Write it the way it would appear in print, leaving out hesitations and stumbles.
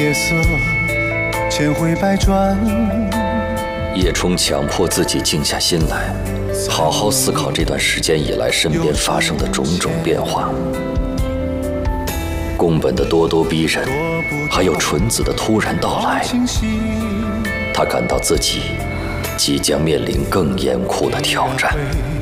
夜色千回百转。 叶冲强迫自己静下心来，好好思考这段时间以来身边发生的种种变化。宫本的咄咄逼人，还有纯子的突然到来，他感到自己即将面临更严酷的挑战。